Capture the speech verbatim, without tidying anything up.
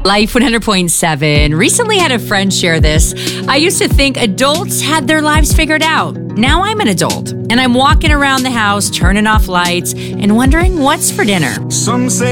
Life one hundred point seven recently had a friend share this. I used to think adults had their lives figured out. Now I'm an adult, and I'm walking around the house, turning off lights, and wondering what's for dinner. Some say